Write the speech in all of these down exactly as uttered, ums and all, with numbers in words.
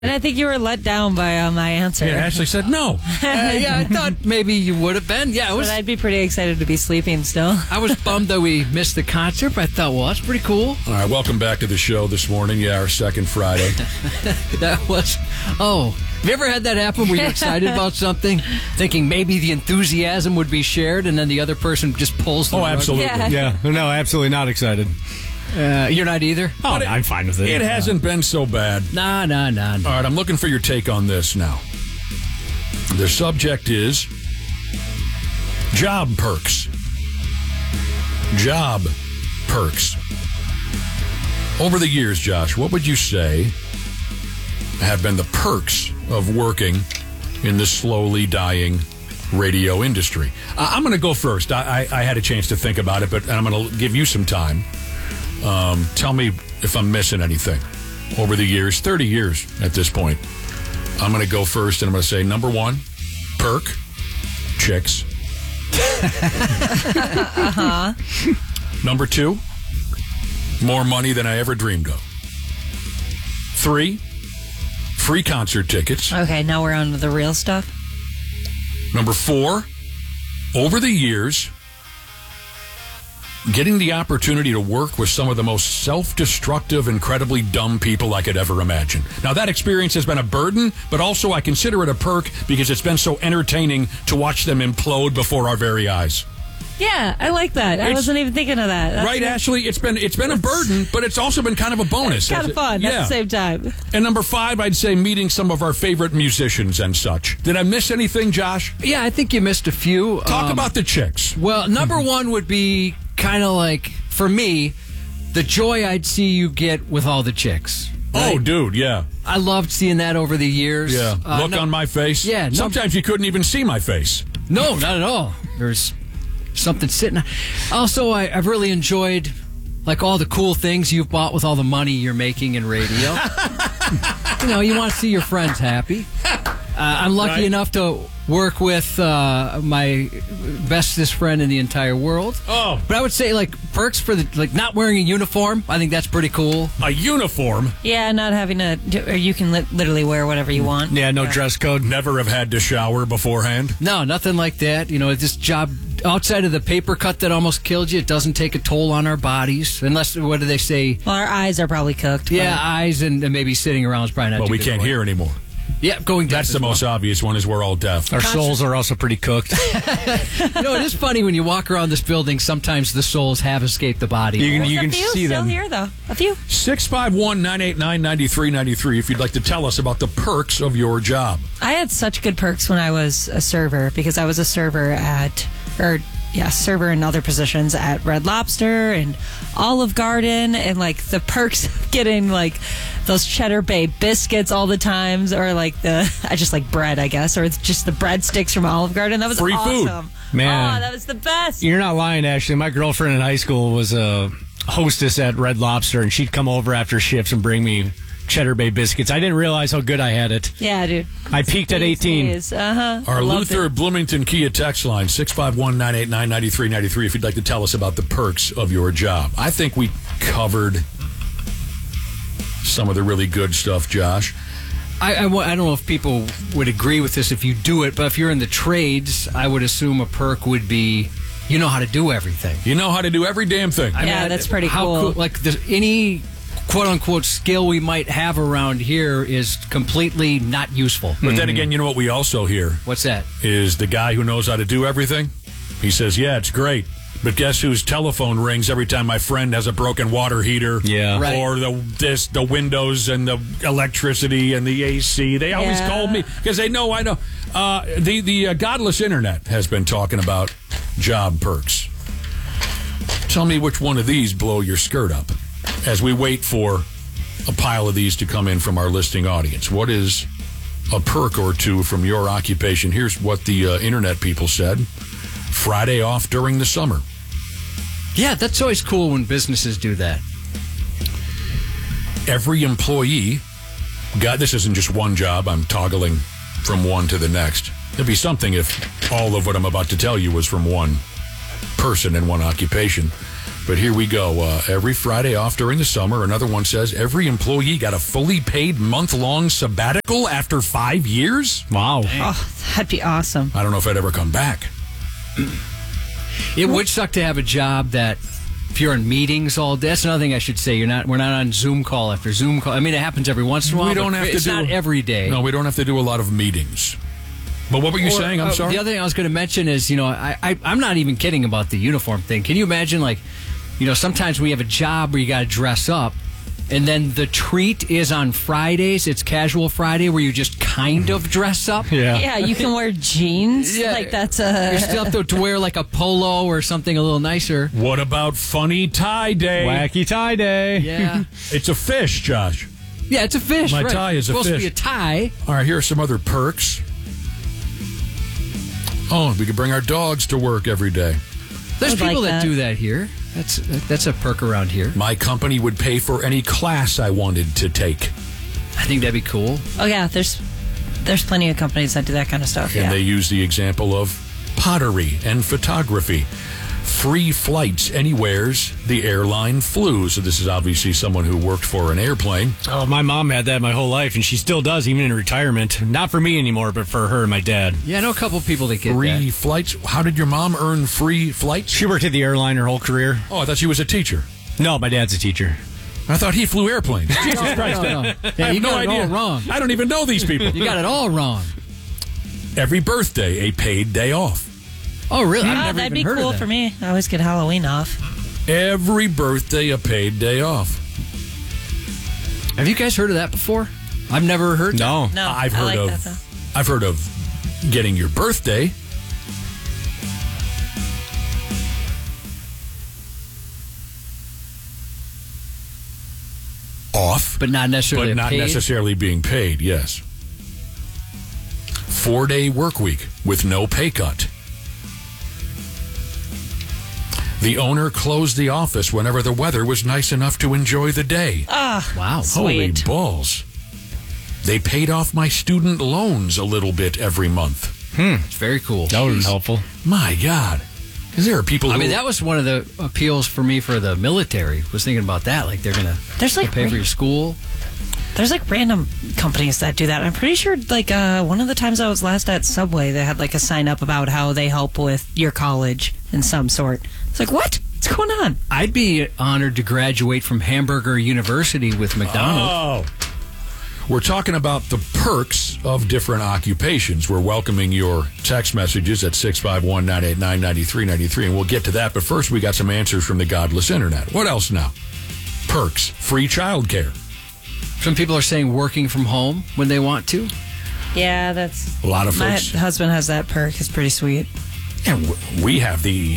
And I think you were let down by uh, my answer. Yeah, Ashley said no. Uh, yeah, I thought maybe you would have been. Yeah, I was. But I'd be pretty excited to be sleeping still. I was bummed that we missed the concert, but I thought, well, that's pretty cool. All right, welcome back to the show this morning. Yeah, our second Friday. That was. Oh, have you ever had that happen where you're excited about something, thinking maybe the enthusiasm would be shared, and then the other person just pulls the Oh, rug? absolutely. Yeah. Yeah, no, absolutely not excited. Uh, you're not either? Oh, But it- I'm fine with it. It hasn't been so bad. Nah, nah, nah. nah. All right, I'm looking for your take on this now. The subject is job perks. Job perks. Over the years, Josh, what would you say have been the perks of working in this slowly dying radio industry? I- I'm going to go first. I-, I-, I had a chance to think about it, but I'm going to give you some time. Um, tell me if I'm missing anything. Over the years, thirty years at this point, I'm going to go first, and I'm going to say number one, perk, chicks. Uh-huh. Number two, more money than I ever dreamed of. Three, free concert tickets. Okay, now we're on to the real stuff. Number four, over the years, getting the opportunity to work with some of the most self-destructive, incredibly dumb people I could ever imagine. Now, that experience has been a burden, but also I consider it a perk because it's been so entertaining to watch them implode before our very eyes. Yeah, I like that. I It's- wasn't even thinking of that. That's Right, good. Ashley? It's been it's been a burden, but it's also been kind of a bonus. It's kind of fun Yeah. at the same time. And number five, I'd say meeting some of our favorite musicians and such. Did I miss anything, Josh? Yeah, I think you missed a few. Talk Um, about the chicks. Well, number one would be kind of like, for me, the joy I'd see you get with all the chicks. Oh, Right? dude, yeah. I loved seeing that over the years. Yeah. Uh, Look no- on my face. Yeah, no- Sometimes you couldn't even see my face. No, not at all. There's something sitting. Also, I, I've really enjoyed like all the cool things you've bought with all the money you're making in radio. You know, you want to see your friends happy. Uh, I'm lucky Right. enough to work with uh, my bestest friend in the entire world. Oh. But I would say like perks for the like not wearing a uniform. I think that's pretty cool. A uniform. Yeah, not having to, or you can li- literally wear whatever you want. Yeah, no dress code. Never have had to shower beforehand. No, nothing like that. You know, this job outside of the paper cut that almost killed you, it doesn't take a toll on our bodies. Unless, what do they say? Well, our eyes are probably cooked. Yeah, but- eyes and, and maybe sitting around is probably not Well, too we good can't for you. hear anymore. Yeah, going deaf That's as the well. most obvious one is we're all deaf. Our souls are also pretty cooked. You know, it is funny when you walk around this building, sometimes the souls have escaped the body. You can- There's you a can few see still them. here, though. A few. six five one, nine eight nine, nine three nine three if you'd like to tell us about the perks of your job. I had such good perks when I was a server because I was a server at, or yeah, server in other positions at Red Lobster and Olive Garden, and like the perks of getting like those Cheddar Bay biscuits all the times, or like the I just like bread, I guess, or it's just the breadsticks from Olive Garden. That was Free food. awesome. Man. Oh, that was the best. You're not lying, Ashley. My girlfriend in high school was a hostess at Red Lobster, and she'd come over after shifts and bring me Cheddar Bay biscuits. I didn't realize how good I had it. Yeah, dude. I peaked at eighteen. Uh huh. Our Luther Bloomington Kia text line, six five one, nine eight nine, nine three nine three if you'd like to tell us about the perks of your job. I think we covered some of the really good stuff, Josh. I, I, wa- I don't know if people would agree with this if you do it, but if you're in the trades, I would assume a perk would be you know how to do everything. You know how to do every damn thing. I Yeah, that's pretty how cool. Like the, any quote unquote skill we might have around here is completely not useful. But then again, you know what we also hear What's that? is the guy who knows how to do everything. He says, yeah, it's great. But guess whose telephone rings every time my friend has a broken water heater? Yeah. Right. Or the this the windows and the electricity and the A C. They always Yeah. call me because they know I know. Uh, the the uh, godless internet has been talking about job perks. Tell me which one of these blow your skirt up as we wait for a pile of these to come in from our listening audience. What is a perk or two from your occupation? Here's what the uh, internet people said. Friday off during the summer. Yeah, that's always cool when businesses do that. Every employee got, this isn't just one job, I'm toggling from one to the next. It'd be something if all of what I'm about to tell you was from one person in one occupation. But here we go. Uh, every Friday off during the summer. Another one says every employee got a fully paid month-long sabbatical after five years. Wow. Oh, that'd be awesome. I don't know if I'd ever come back. It would suck to have a job that if you're in meetings all day. That's another thing I should say. You're not. We're not on Zoom call after Zoom call. I mean, it happens every once in a while. We don't but have to it's do- not every day. No, we don't have to do a lot of meetings. But what were you Or, saying? I'm uh, sorry. The other thing I was going to mention is, you know, I, I I'm not even kidding about the uniform thing. Can you imagine, like, you know, sometimes we have a job where you got to dress up, and then the treat is on Fridays. It's Casual Friday where you just kind of dress up. Yeah. Yeah, you can wear jeans. Yeah. Like that's a. You still have to, to wear like a polo or something a little nicer. What about funny tie day? Wacky tie day. Yeah. It's a fish, Josh. Yeah, it's a fish. My right. tie is a supposed fish. to be a tie. All right, here are some other perks. Oh, we could bring our dogs to work every day. There's I'd like people that. that. do that here. That's that's a perk around here. My company would pay for any class I wanted to take. I think that'd be cool. Oh yeah, there's there's plenty of companies that do that kind of stuff. And Yeah. they use the example of pottery and photography. Free flights anywheres the airline flew. So this is obviously someone who worked for an airplane. Oh, my mom had that my whole life, and she still does, even in retirement. Not for me anymore, but for her and my dad. Yeah, I know a couple people that get Free that. flights. How did your mom earn free flights? She worked at the airline her whole career. Oh, I thought she was a teacher. No, my dad's a teacher. I thought he flew airplanes. Jesus No, Christ. no, no. I Yeah, have you no got it idea. all wrong. I don't even know these people. You got it all wrong. Every birthday, a paid day off. Oh, really? I've Oh, never that'd even be heard cool of that. for me. I always get Halloween off. Every birthday, a paid day off. Have you guys heard of that before? I've never heard that. No. No, I've I heard like of. that though. I've heard of getting your birthday. Off, But not necessarily but not paid. necessarily being paid. Yes. Four day work week with no pay cut. The owner closed the office whenever the weather was nice enough to enjoy the day. Ah, Wow. Holy sweet. balls. They paid off my student loans a little bit every month. It's very cool. That was helpful. My God. Because there are people I who... mean, that was one of the appeals for me for the military. Was thinking about that. Like they're gonna There's like pay for ra- your school. There's like random companies that do that. I'm pretty sure like uh, one of the times I was last at Subway, they had like a sign up about how they help with your college in some sort. It's like, what? What's going on? I'd be honored to graduate from Hamburger University with McDonald's. Oh. We're talking about the perks of different occupations. We're welcoming your text messages at six five one, nine eight nine, nine three nine three, and we'll get to that. But first, we got some answers from the godless internet. What else now? Perks. Free childcare. Some people are saying working from home when they want to. Yeah, that's A lot of my folks. husband has that perk. It's pretty sweet. And w- we have the...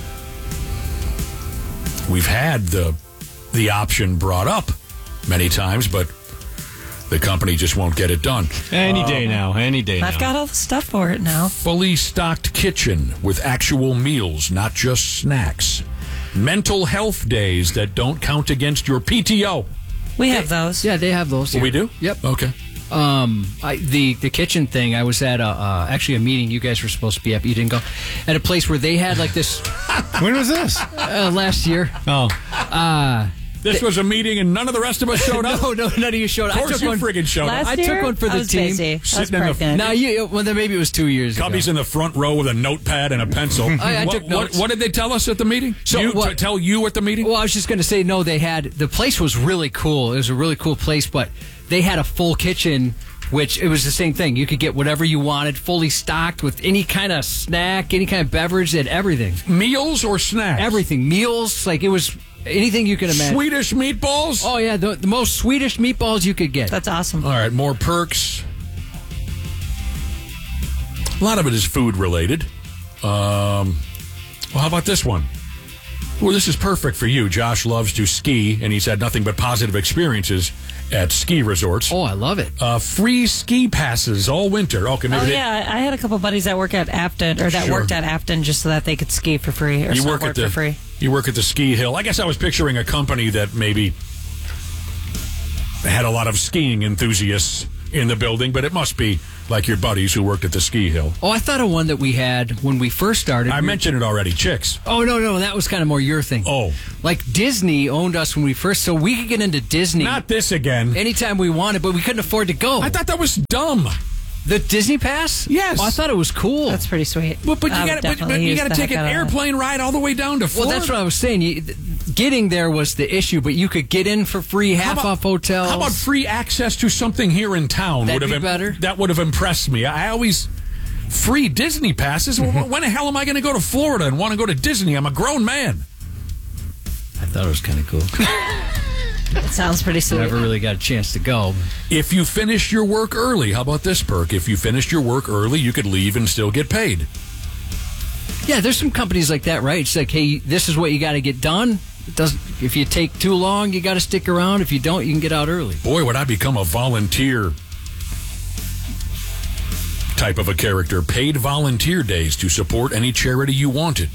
We've had the the option brought up many times, but the company just won't get it done. Any day now. Any day now. I've got all the stuff for it now. Fully stocked kitchen with actual meals, not just snacks. Mental health days that don't count against your P T O. We have those. Yeah, they have those. Oh, we here. do? Yep. Okay. Um, I, the the kitchen thing. I was at a uh, actually a meeting. You guys were supposed to be at. You didn't go. At a place where they had like this When was this? uh, last year. Oh. Uh, This was a meeting and none of the rest of us showed up. no, no, none of you showed up. Of course I took you one. friggin' showed Last up. I took year, one for the I was team. busy. I was Sitting in the- pregnant. No, you. Well, then maybe it was two years Cubby's ago. in the front row with a notepad and a pencil. I what, took what, notes. what did they tell us at the meeting? So you, what- to tell you at the meeting? Well, I was just going to say no. They had the place was really cool. It was a really cool place, but they had a full kitchen, which it was the same thing. You could get whatever you wanted, fully stocked with any kind of snack, any kind of beverage, they had everything, Meals or snacks? everything, meals. Like it was anything you can imagine. Swedish meatballs? Oh yeah, the, the most Swedish meatballs you could get. That's awesome. All right, more perks. A lot of it is food related. Um, well, how about this one? Well, this is perfect for you. Josh loves to ski, and he's had nothing but positive experiences at ski resorts. Oh, I love it. Uh, free ski passes all winter. Okay, maybe Oh they- yeah, I had a couple buddies that work at Afton or that Sure. worked at Afton just so that they could ski for free or you work snowboard at the for free. you work at the ski hill. I guess I was picturing a company that maybe had a lot of skiing enthusiasts in the building, but it must be like your buddies who worked at the ski hill. Oh, I thought of one that we had when we first started. I we mentioned it already, Chicks. Oh, no, no, that was kind of more your thing. Oh. Like Disney owned us when we first, so we could get into Disney. Not this again. Anytime we wanted, but we couldn't afford to go. I thought that was dumb. The Disney Pass? Yes. Oh, I thought it was cool. That's pretty sweet. But, but you I would got but, definitely but you use got to the take heck an out of that. airplane ride all the way down to Well, Florida. that's what I was saying. You, getting there was the issue, but you could get in for free, half about- off hotels. How about free access to something here in town? That'd would have be better. That would have impressed me. I always free Disney passes. Well, when the hell am I going to go to Florida and want to go to Disney? I'm a grown man. I thought it was kind of cool. It sounds pretty sweet. Never really got a chance to go. If you finished your work early, how about this perk? If you finished your work early, you could leave and still get paid. Yeah, there's some companies like that, right? It's like, hey, this is what you got to get done. It doesn't. If you take too long, you got to stick around. If you don't, you can get out early. Boy, would I become a volunteer type of a character. Paid volunteer days to support any charity you wanted.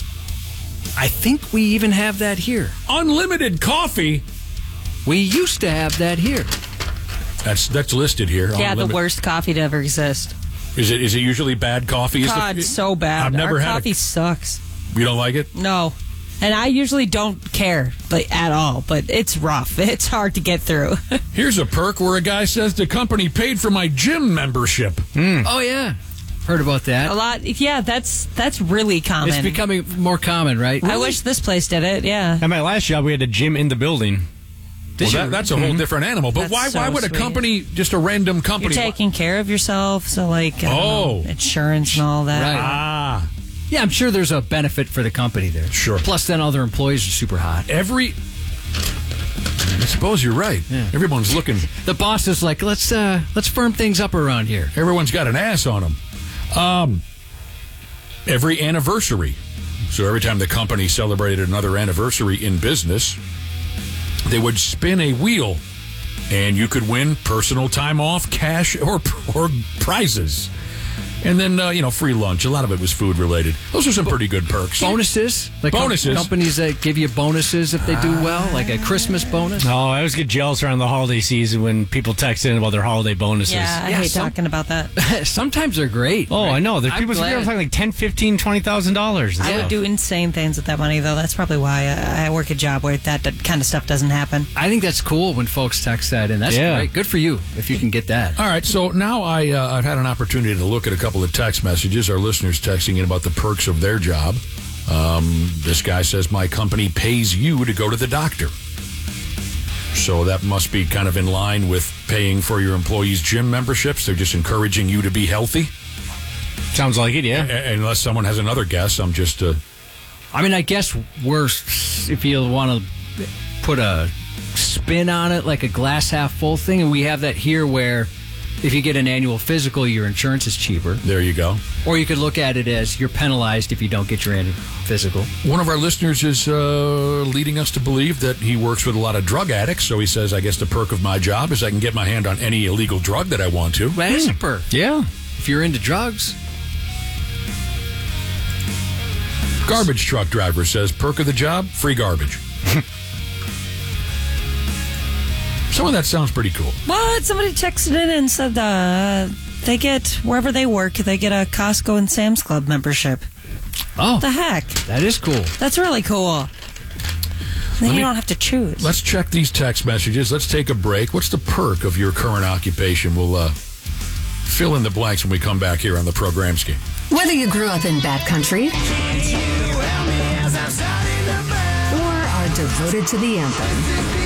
I think we even have that here. Unlimited coffee. We used to have that here. That's that's listed here. Yeah, Unlimited. the worst coffee to ever exist. Is it is it usually bad coffee? Is God, the, so bad. I've never Our had coffee a, sucks. You don't like it? No. And I usually don't care, like, at all, but it's rough. It's hard to get through. Here's a perk where a guy says the company paid for my gym membership. Mm. Oh, yeah. Heard about that. A lot. Yeah, that's that's really common. It's becoming more common, right? I wish this place did it, yeah. At my last job, we had a gym in the building. Well, that, that's a whole different animal. But That's why so why would a sweet. company, just a random You're company... taking care of yourself, so, like, I don't Oh. know, insurance and all that. Right. Ah, Yeah, I'm sure there's a benefit for the company there. Sure. Plus, then other employees are super hot. every... I suppose you're right. Yeah. Everyone's looking... The boss is like, let's uh, let's firm things up around here. Everyone's got an ass on them. Um, every anniversary. So every time the company celebrated another anniversary in business, they would spin a wheel, and you could win personal time off, cash, or or prizes. And then, uh, you know, free lunch. A lot of it was food related. Those are some pretty good perks. Bonuses, like com- Bonuses. companies that give you bonuses if they do well, like a Christmas bonus. Oh, I always get jealous around the holiday season when people text in about their holiday bonuses. Yeah, I Yeah, hate some- talking about that. Sometimes they're great. Oh, right? I know. There's I'm people glad. talking like ten, fifteen, twenty thousand dollars. I would do insane things with that money, though. That's probably why I, I work a job where that, that kind of stuff doesn't happen. I think that's cool when folks text that in. That's Yeah. great. Good for you if you can get that. All right, so now I, uh, I've had an opportunity to look at a couple of text messages. Our listeners texting in about the perks of their job. Um, this guy says, my company pays you to go to the doctor. So that must be kind of in line with paying for your employees' gym memberships. They're just encouraging you to be healthy. Sounds like it, yeah. A- unless someone has another guess, I'm just... Uh, I mean, I guess worse if you want to put a spin on it, like a glass half full thing, and we have that here where if you get an annual physical, your insurance is cheaper. there you go. Or you could look at it as you're penalized if you don't get your annual physical. One of our listeners is uh, leading us to believe that he works with a lot of drug addicts. So he says, I guess the perk of my job is I can get my hand on any illegal drug that I want to. That is a perk. Yeah. If you're into drugs. Garbage truck driver says, perk of the job, free garbage. Some of that sounds pretty cool. What? Somebody texted in and said uh, they get, wherever they work, they get a Costco and Sam's Club membership. Oh, What the heck? that is cool. That's really cool. Then Let you me- don't have to choose. Let's check these text messages. Let's take a break. What's the perk of your current occupation? We'll uh, fill in the blanks when we come back here on the program scheme. Whether you grew up in bad country or are devoted to the anthem,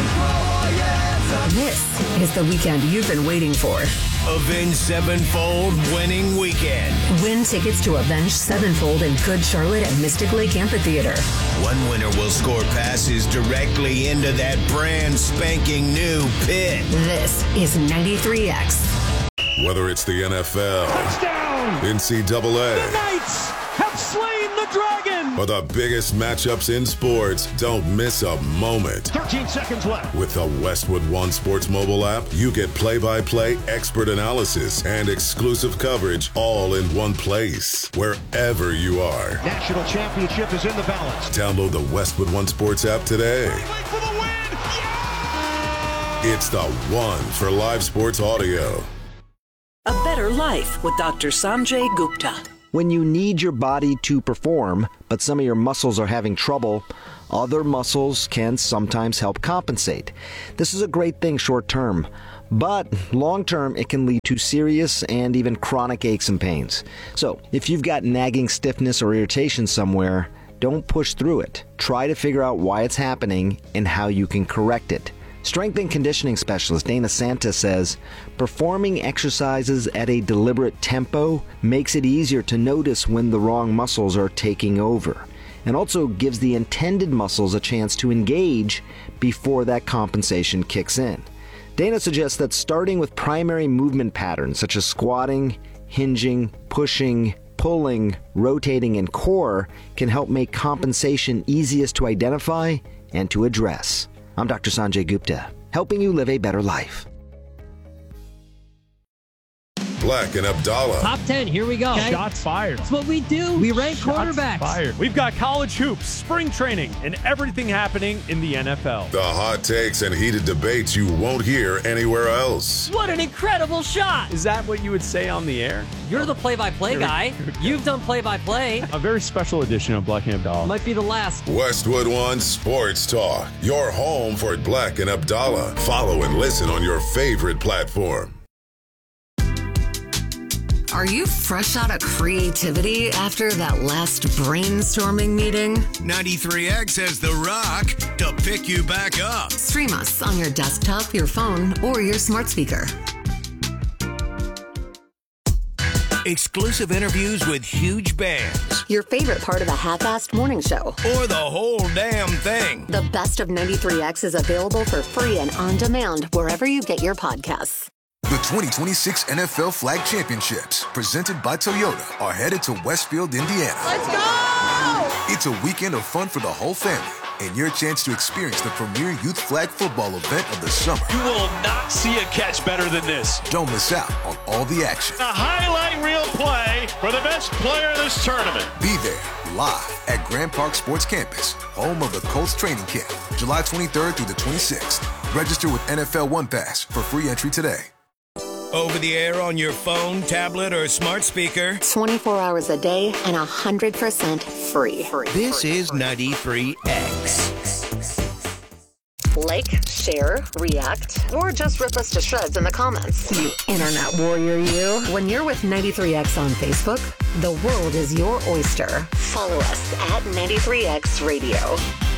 this is the weekend you've been waiting for. Avenged Sevenfold winning weekend. Win tickets to Avenged Sevenfold in Good Charlotte at Mystic Lake Amphitheater. One winner will score passes directly into that brand spanking new pit. This is ninety-three X. Whether it's the N F L, Touchdown! N C double A, The Knights have slain the dragon! or the biggest matchups in sports, don't miss a moment. thirteen seconds left. With the Westwood One Sports mobile app, you get play-by-play expert analysis and exclusive coverage all in one place, wherever you are. National championship is in the balance. Download the Westwood One Sports app today. For the win! It's the one for live sports audio. A Better Life with Doctor Sanjay Gupta. When you need your body to perform, but some of your muscles are having trouble, other muscles can sometimes help compensate. This is a great thing short term, but long term it can lead to serious and even chronic aches and pains. So if you've got nagging stiffness or irritation somewhere, don't push through it. Try to figure out why it's happening and how you can correct it. Strength and conditioning specialist Dana Santa says, performing exercises at a deliberate tempo makes it easier to notice when the wrong muscles are taking over, and also gives the intended muscles a chance to engage before that compensation kicks in. Dana suggests that starting with primary movement patterns such as squatting, hinging, pushing, pulling, rotating, and core can help make compensation easiest to identify and to address. I'm Doctor Sanjay Gupta, helping you live a better life. Black and Abdallah. Top ten, here we go. Okay. Shots fired. That's what we do. We rank Shots quarterbacks. Fired. We've got college hoops, spring training, and everything happening in the N F L. The hot takes and heated debates you won't hear anywhere else. What an incredible shot. Is that what you would say on the air? You're the play-by-play guy. You've done play-by-play. A very special edition of Black and Abdallah. Might be the last. Westwood One Sports Talk. Your home for Black and Abdallah. Follow and listen on your favorite platform. Are you fresh out of creativity after that last brainstorming meeting? ninety-three X has The Rock to pick you back up. Stream us on your desktop, your phone, or your smart speaker. Exclusive interviews with huge bands. Your favorite part of the half-assed morning show. Or the whole damn thing. The best of ninety-three X is available for free and on demand wherever you get your podcasts. The twenty twenty-six N F L Flag Championships, presented by Toyota, are headed to Westfield, Indiana. Let's go! It's a weekend of fun for the whole family, and your chance to experience the premier youth flag football event of the summer. You will not see a catch better than this. Don't miss out on all the action. A highlight reel play for the best player of this tournament. Be there, live at Grand Park Sports Campus, home of the Colts training camp, July twenty-third through the twenty-sixth. Register with N F L One Pass for free entry today. Over the air on your phone, tablet, or smart speaker. twenty-four hours a day and one hundred percent free. free. This is ninety-three X. Like, share, react, or just rip us to shreds in the comments. You internet warrior, you. When you're with ninety-three X on Facebook, the world is your oyster. Follow us at ninety-three X Radio.